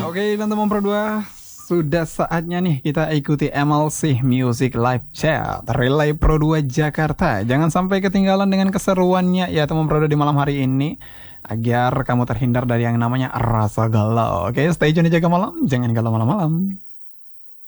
Oke, teman-teman Pro 2, sudah saatnya nih kita ikuti MLC Music Live Chat Relay Pro 2 Jakarta. Jangan sampai ketinggalan dengan keseruannya ya teman Pro 2 di malam hari ini, agar kamu terhindar dari yang namanya rasa galau. Oke, stay tune di Jaga Malam, jangan galau malam-malam.